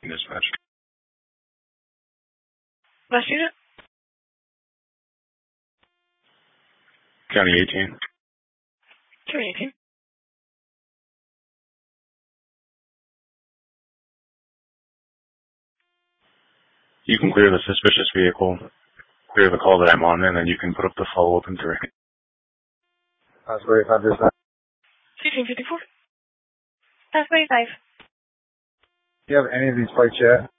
Dispatch. Last unit? County 18. County 18. You can clear the suspicious vehicle, clear the call that I'm on, and then you can put up the follow-up in 3. That's great. I'll just 1654. That's 25. Do you have any of these plates yet?